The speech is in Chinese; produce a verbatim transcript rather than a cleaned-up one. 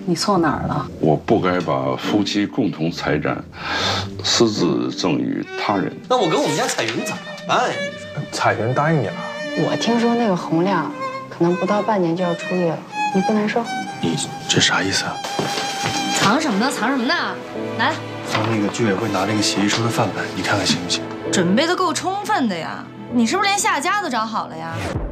你错哪儿了？ 我不该把夫妻共同财产私自赠与他人。 那我跟我们家彩云咋办呀？ 彩云答应你了。 我听说那个洪亮可能不到半年就要出狱了，你不难受？ 你这啥意思啊？ 藏什么呢？藏什么呢？来， 放那个居委会拿那个协议书的范本，你看看行不行？ 准备的够充分的呀。你是不是连下家都找好了呀？